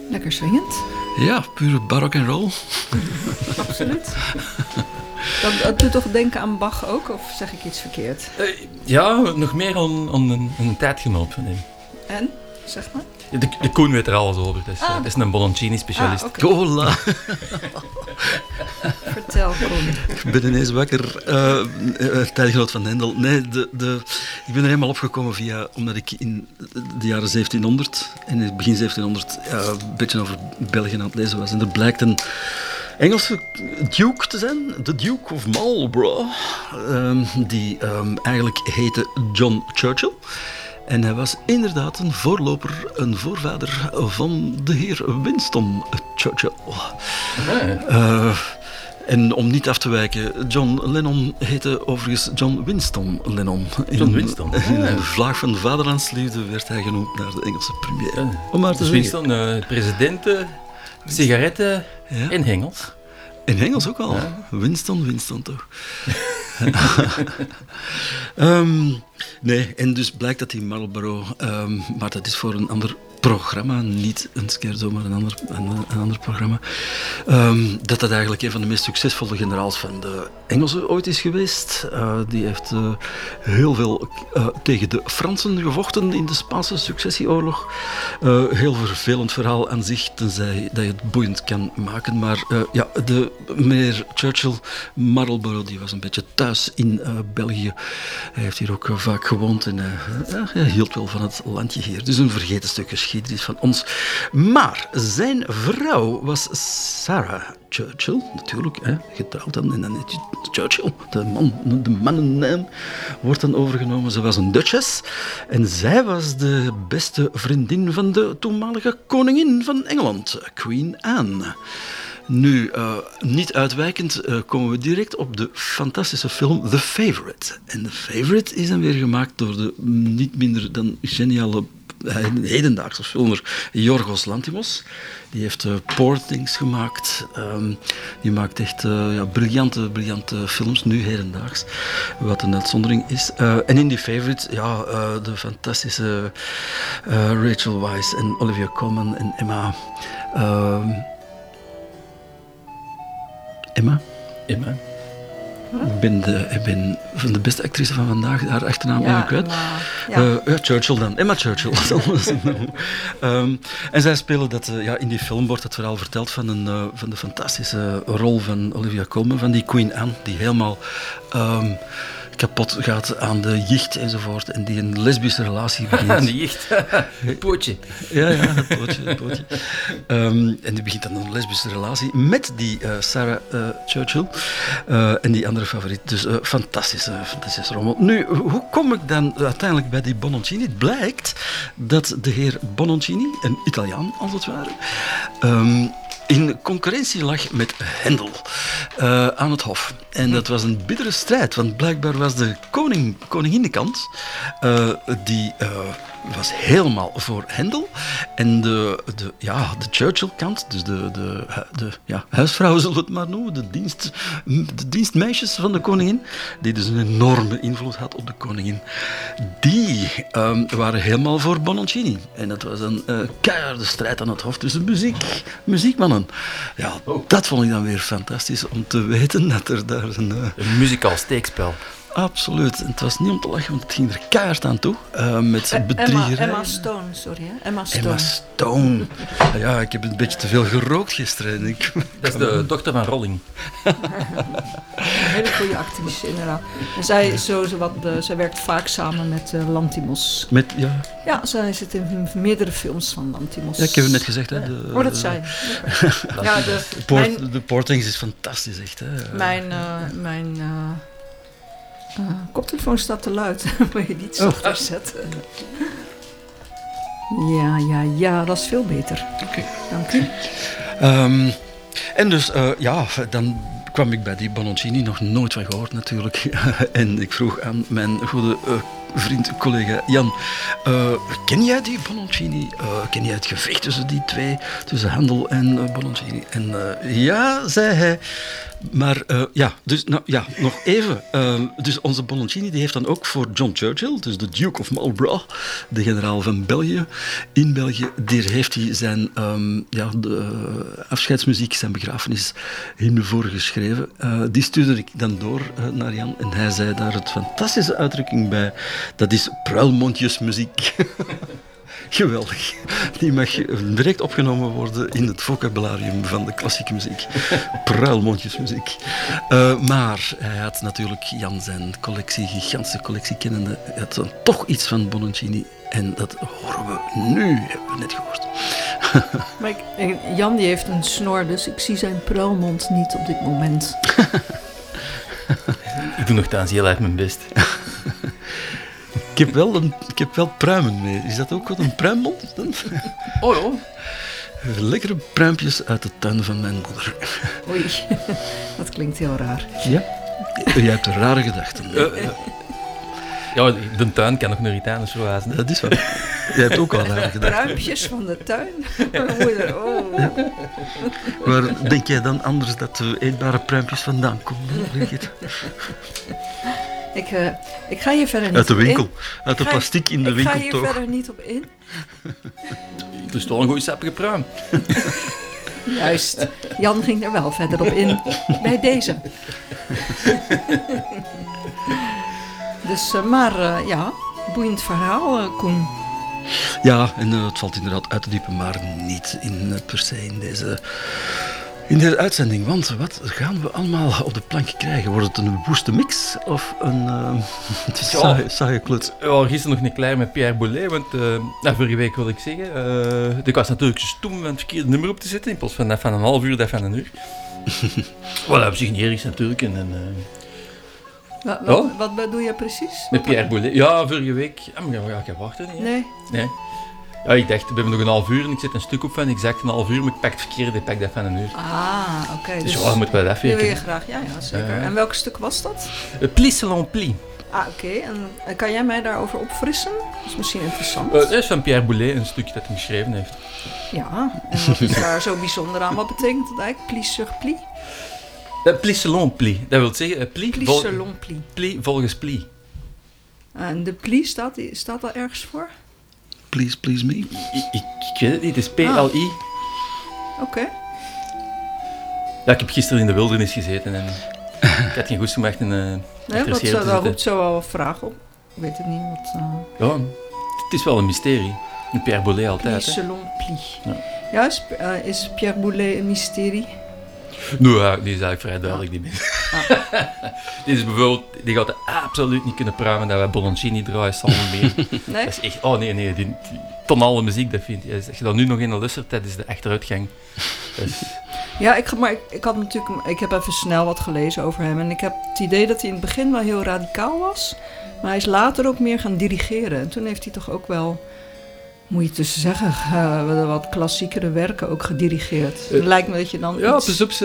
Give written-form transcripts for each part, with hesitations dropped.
Lekker swingend. Ja, pure barok en roll. Absoluut. Dat doet toch denken aan Bach ook, of zeg ik iets verkeerd? Ja, nog meer aan een tijdgenoot van hem. En? Zeg maar. De Koen weet er alles over. Dat is een Bononcini-specialist. Okay. Hola. Vertel, Koen. Ik ben ineens wakker. Tijdgenoot van Hendel. Nee, ik ben er helemaal opgekomen omdat ik in de jaren 1700, in het begin 1700, een beetje over België aan het lezen was. En er blijkt een Engelse duke te zijn, de Duke of Marlborough, die eigenlijk heette John Churchill. En hij was inderdaad een voorvader van de heer Winston Churchill. En om niet af te wijken, John Lennon heette overigens John Winston Lennon. John Winston? In de vlaag van vaderlandsliefde werd hij genoemd naar de Engelse premier. Om maar te dus zeggen. Winston, presidenten, sigaretten en hengels. In Engels ook al. Ja. Winston toch. Nee, en dus blijkt dat die Marlborough, maar dat is voor een ander programma, niet een scherzo, maar een ander programma, dat eigenlijk een van de meest succesvolle generaals van de Engelsen ooit is geweest. Die heeft heel veel tegen de Fransen gevochten in de Spaanse successieoorlog. Heel vervelend verhaal aan zich, tenzij dat je het boeiend kan maken. Maar de meneer Churchill, Marlborough, die was een beetje thuis in België. Hij heeft hier ook vaak gewoond en hij hield wel van het landje hier. Dus een vergeten stuk geschiedenis van ons. Maar zijn vrouw was Sarah Churchill, natuurlijk, getrouwd dan, en dan heet je Churchill, de mannennaam wordt dan overgenomen. Ze was een duchess en zij was de beste vriendin van de toenmalige koningin van Engeland, Queen Anne. Nu, niet uitwijkend, komen we direct op de fantastische film The Favourite. En The Favourite is dan weer gemaakt door de niet minder dan geniale hedendaagse filmer Yorgos Lanthimos. Die heeft Poor Things gemaakt. Die maakt echt briljante films, nu hedendaags. Wat een uitzondering is. En in die Favourite, de fantastische Rachel Weisz en Olivia Colman en Emma. Emma? Ik ben van de beste actrice van vandaag, haar achternaam even kwijt. Churchill dan. Emma Churchill. En zij spelen dat, in die film wordt het verhaal verteld van de fantastische rol van Olivia Colman, van die Queen Anne, die helemaal kapot gaat aan de jicht enzovoort, en die een lesbische relatie begint. Aan de jicht? Het pootje. Ja, het pootje. En die begint dan een lesbische relatie met die Sarah Churchill en die andere favoriet. Dus fantastische rommel. Nu, hoe kom ik dan uiteindelijk bij die Bononcini? Het blijkt dat de heer Bononcini, een Italiaan als het ware, in concurrentie lag met Hendel aan het hof. En dat was een biddere strijd, want blijkbaar was de koninginnenkant die was helemaal voor Hendel. En de Churchill-kant, dus de huisvrouwen zullen we het maar noemen, de dienstmeisjes van de koningin, die dus een enorme invloed had op de koningin, die waren helemaal voor Bononcini. En dat was een keiharde strijd aan het hof tussen muziekmannen. Ja, dat vond ik dan weer fantastisch om te weten dat er daar een muzikaal steekspel. Absoluut. En het was niet om te lachen, want het ging er keihard aan toe. Met bedriegerij. Emma Stone, sorry. Hè? Emma Stone. Ja, ik heb een beetje te veel gerookt gisteren. Dat is de dochter van Rolling. Een hele goede actrice, inderdaad. En zij werkt vaak samen met Lanthimos. Ja, zij zit in meerdere films van Lanthimos. Ja, ik heb het net gezegd. Hè, dat zei de Poor Things is fantastisch, echt. Hè. Mijn koptelefoon staat te luid. Moet je niet zachter zetten. Ja, dat is veel beter. Oké. Dank u. En dus, dan kwam ik bij die Bononcini, nog nooit van gehoord natuurlijk. En ik vroeg aan mijn goede vriend, collega Jan, ken jij die Bononcini? Ken jij het gevecht tussen die twee, tussen Hendel en Bononcini? En ja, zei hij, Maar nog even. Dus onze Bononcini die heeft dan ook voor John Churchill, dus de Duke of Marlborough, de generaal van België, in België, daar heeft hij zijn de afscheidsmuziek, zijn begrafenishymne voor geschreven. Die stuurde ik dan door naar Jan en hij zei daar het fantastische uitdrukking bij. Dat is pruilmondjesmuziek. Geweldig. Die mag direct opgenomen worden in het vocabularium van de klassieke muziek. Pruilmondjesmuziek. Maar hij had natuurlijk Jan zijn collectie, gigantische collectie kennende. Hij had dan toch iets van Bononcini. En dat horen we nu, hebben we net gehoord. Maar Jan die heeft een snor, dus ik zie zijn pruilmond niet op dit moment. Ik doe nogthans heel erg mijn best. Ik heb wel pruimen mee. Is dat ook wat een pruimmond? Oh ja. Lekkere pruimpjes uit de tuin van mijn moeder. Oei, dat klinkt heel raar. Ja? Jij hebt rare gedachten. Ja, de tuin kan nog naar Ritanus verwazen. Dat is waar. Jij hebt ook al rare gedachten. Pruimpjes van de tuin? Moeder, oh. Ja. Waar denk jij dan anders dat de eetbare pruimpjes vandaan komen, Brigitte? Ik ga hier verder niet uit de winkel. op in. Uit de plastic in de winkel, toch? Ik ga hier verder niet op in. Het is toch een goede sappige pruim. Juist. Jan ging er wel verder op in. Bij deze. Dus, boeiend verhaal, Koen. Ja, en het valt inderdaad uit te diepen, maar niet per se in deze uitzending. Want wat gaan we allemaal op de plank krijgen? Wordt het een woeste mix of een saaie kluts? Ja, gisteren nog niet klaar met Pierre Boulez, want vorige week wil ik zeggen. Ik was natuurlijk stoem om het verkeerde nummer op te zetten, in plaats van dat van een half uur, dat van een uur. Voilà, op zich niet erg natuurlijk. Wat bedoel je precies? Met Pierre Boulez. Ja, vorige week. Maar ik wachten niet. Nee. Ja, ik dacht, we hebben nog een half uur en ik zet een stuk op van exact een half uur, maar ik pak het verkeerde, ik pak dat van een uur. Ah, oké. Dus ja, moeten we dat even. Wil je graag? Ja, zeker. En welk stuk was dat? Pli selon pli. Ah, oké. En kan jij mij daarover opfrissen? Dat is misschien interessant. Dat is van Pierre Boulez, een stukje dat hij geschreven heeft. Ja, en wat is daar zo bijzonder aan? Wat betekent dat eigenlijk? Pli sur pli? Pli selon pli. Dat wil zeggen, pli selon pli. Pli volgens pli. En de pli staat daar ergens voor? Please me. Ik weet het niet, het is P-L-I. Oké. Ja, ik heb gisteren in de wildernis gezeten en ik had geen goesting om echt daar roept zo wel vragen op. Ik weet het niet. Ja, het is wel een mysterie. Een Pierre Boulez altijd. Pli selon pli. Ja, is Pierre Boulez een mysterie? Nou ja, die is eigenlijk vrij duidelijk, die mensen. Die is bijvoorbeeld, die gaat absoluut niet kunnen pruimen dat wij Bononcini draaien, zal niet meer. Nee? Dat is echt, die tonale muziek, dat vind je. Als je dat nu nog in de luistert, dat is de achteruitgang. Dus. Ja, ik heb even snel wat gelezen over hem. En ik heb het idee dat hij in het begin wel heel radicaal was. Maar hij is later ook meer gaan dirigeren. En toen heeft hij toch ook wel, moet je tussen zeggen, wat klassiekere werken ook gedirigeerd. Het lijkt me dat je dan ja, iets...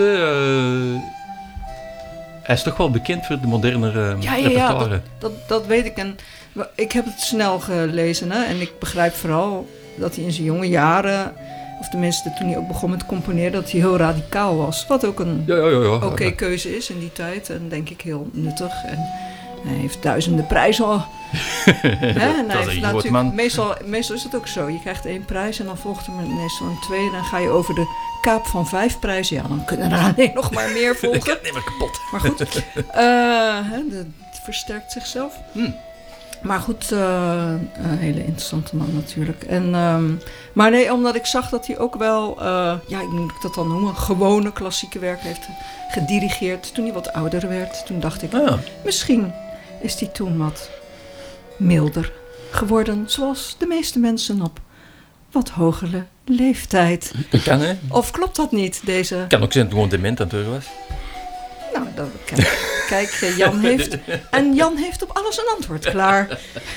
hij is toch wel bekend voor de modernere repertoire. Dat weet ik. En ik heb het snel gelezen. Hè? En ik begrijp vooral dat hij in zijn jonge jaren, of tenminste toen hij ook begon met componeren, dat hij heel radicaal was. Wat ook een oké keuze is in die tijd. En denk ik heel nuttig. En hij heeft duizenden prijzen al. En hij heeft natuurlijk, meestal is het ook zo. Je krijgt 1 prijs en dan volgt er meestal een tweede. Dan ga je over de kaap van 5 prijzen. Ja, dan kunnen er alleen nog maar meer volgen. Ik gaat niet meer kapot. Maar goed, het versterkt zichzelf. Maar goed, een hele interessante man natuurlijk. Maar nee, omdat ik zag dat hij ook wel, ik moet dat dan noemen, gewone klassieke werk heeft gedirigeerd toen hij wat ouder werd. Toen dacht ik, misschien is hij toen wat milder geworden, zoals de meeste mensen op wat hogere leeftijd. Dat kan, hè? Of klopt dat niet, deze... Kan ook zijn dat gewoon dement aan het was. Nou, kijk, Jan heeft op alles een antwoord klaar.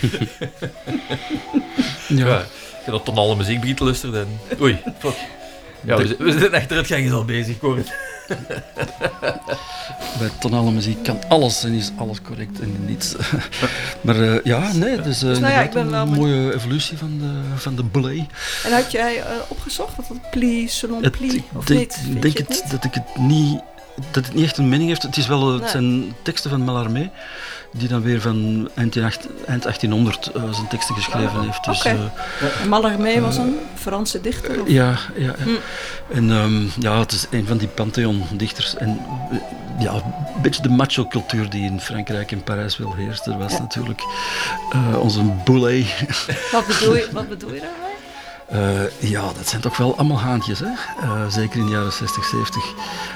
Ja. Als je dat tot alle muziek begint te luisteren, dan... Oei, fuck. Ja, we zijn achteruitgang al bezig, hoor. Bij tonale muziek kan alles en is alles correct en niets. Maar dus ik ben wel een mooie evolutie van de Boulez. En had jij opgezocht wat het pli selon pli of niet? Ik denk dat ik het niet dat het niet echt een mening heeft. Het is wel, het zijn teksten van Mallarmé, die dan weer van eind 1800 zijn teksten geschreven heeft. Dus, Mallarmé was een Franse dichter? Of? Ja. En het is een van die Pantheon-dichters. En een beetje de macho-cultuur die in Frankrijk en Parijs wel heerst. Er was natuurlijk onze Boulay. Wat bedoel je daarbij? Dat zijn toch wel allemaal haantjes, hè? Zeker in de jaren 60, 70.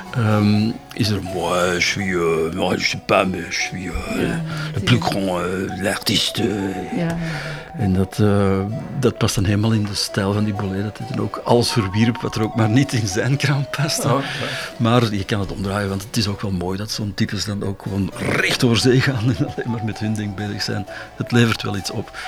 Is er, moi, je sais pas, mais je suis le plus grand, l'artiste. En dat past dan helemaal in de stijl van die Boulay. Dat hij dan ook alles verwierp wat er ook maar niet in zijn kraam past. Maar je kan het omdraaien, want het is ook wel mooi dat zo'n types dan ook gewoon recht over zee gaan en alleen maar met hun ding bezig zijn. Het levert wel iets op.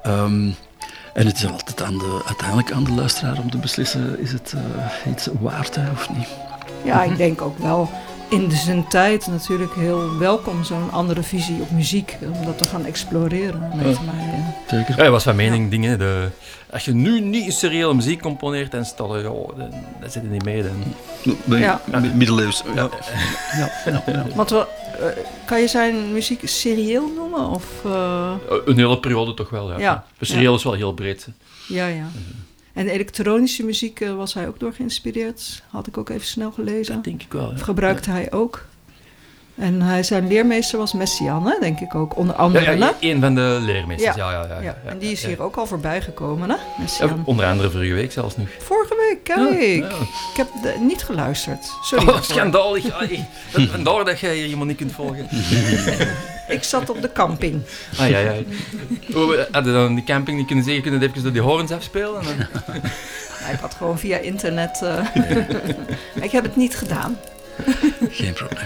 En het is altijd uiteindelijk aan de luisteraar om te beslissen, is het iets waard of niet? Ja, ik denk ook wel in zijn tijd natuurlijk heel welkom, zo'n andere visie op muziek, om dat te gaan exploreren. Zeker. Hij was van mening dingen. Als je nu niet seriële muziek componeert en stellen, dan zit je niet mee. Middeleeuws. Ja. Want kan je zijn muziek serieel noemen? Of, een hele periode toch wel, ja. Serieel is wel heel breed. Ja. En elektronische muziek was hij ook door geïnspireerd. Had ik ook even snel gelezen. Dat denk ik wel. Ja. Of gebruikte hij ook. En zijn leermeester was Messiaen, hè, denk ik ook. Onder andere. Ja, een van de leermeesters. Ja. En die is hier ook al voorbij gekomen, hè? Messiaen. Onder andere vorige week zelfs nog. Vorige week, kijk. Ja. Ik heb niet geluisterd. Sorry. Oh, schandalig. Vandaar dat jij hier iemand niet kunt volgen. Ik zat op de camping. Ja. Hadden dan die camping niet kunnen zeggen, kunnen we even door die horens afspelen? Ik had gewoon via internet... ik heb het niet gedaan. Geen probleem.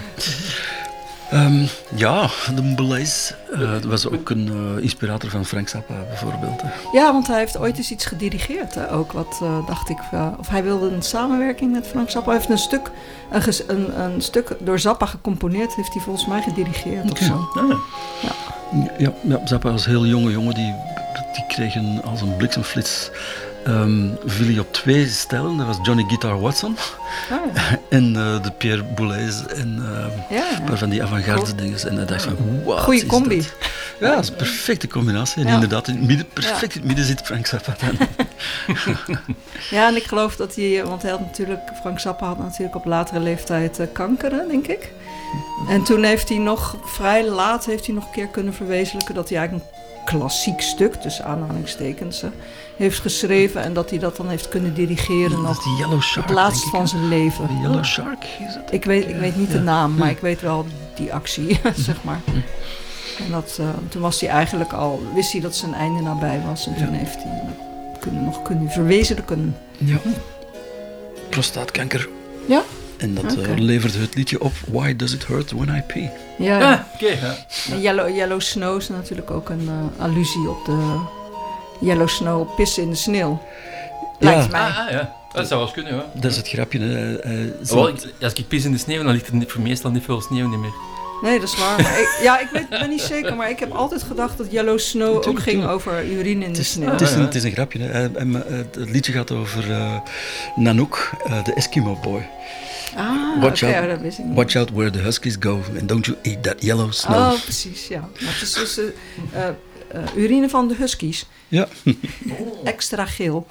de Boulays was ook een inspirator van Frank Zappa bijvoorbeeld. Hè. Ja, want hij heeft ooit eens iets gedirigeerd. Hè, ook wat dacht ik, of hij wilde een samenwerking met Frank Zappa. Hij heeft een stuk door Zappa gecomponeed, heeft hij volgens mij gedirigeerd of zo. Ja, Zappa was een heel jonge jongen, die kreeg als een bliksemflits. Viel hij op 2 stijlen, dat was Johnny Guitar Watson en de Pierre Boulez en van die avant-garde dingen. En hij dacht van, wow, goeie combi. Ja, dat is een perfecte combinatie. En inderdaad, in het midden zit Frank Zappa dan. Ja, en ik geloof dat want Frank Zappa had natuurlijk op latere leeftijd kanker, denk ik. En toen heeft hij nog, vrij laat, een keer kunnen verwezenlijken dat hij eigenlijk een klassiek stuk, tussen aanhalingstekens, heeft geschreven en dat hij dat dan heeft kunnen dirigeren nog die Yellow Shark, het laatst van zijn leven. De Yellow Shark is het? Ik weet niet de naam, maar ik weet wel die actie, zeg maar. En toen was hij eigenlijk wist hij dat zijn einde nabij was en toen heeft hij nog kunnen verwezenlijken. Ja. Prostaatkanker. Ja. En dat leverde het liedje op Why Does It Hurt When I Pee? Ja. Okay. En Yellow Snow is natuurlijk ook een allusie op de Yellow Snow, pissen in de sneeuw. Lijkt mij. Ja. Dat zou wel eens kunnen, hoor. Dat is het grapje. Als ik pis in de sneeuw, dan ligt er meestal niet veel sneeuw niet meer. Nee, dat is waar. Maar ik ben niet zeker, maar ik heb altijd gedacht dat Yellow Snow ook ging over urine in de sneeuw. Het is een grapje. Hè. Het liedje gaat over Nanook, de Eskimo boy. Dat wist ik niet. Watch out where the huskies go and don't you eat that yellow snow. Oh, precies, ja. Maar het is dus urine van de huskies. Ja. Extra geel.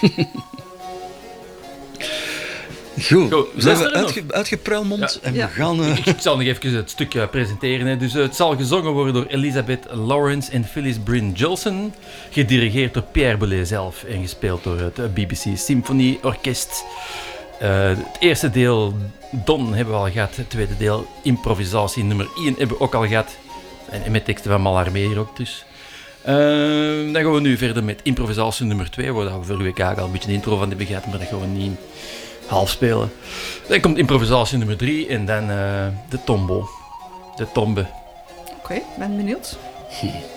Goed, we zijn uitgepruilmond en we gaan... Ik zal nog even het stuk presenteren. Hè. Dus, het zal gezongen worden door Elizabeth Lawrence en Phyllis Bryn Jolson. Gedirigeerd door Pierre Boulez zelf en gespeeld door het BBC Symphony Orkest. Het eerste deel, Don, hebben we al gehad. Het tweede deel, improvisatie nummer 1, hebben we ook al gehad. En met teksten van Mallarmé hier ook dus. Dan gaan we nu verder met improvisatie nummer 2, waar we vorige week al een beetje de intro van hebben gehad, maar dat gaan we niet half spelen. Dan komt improvisatie nummer 3 en dan de tombo. De tombe. Oké, ben benieuwd.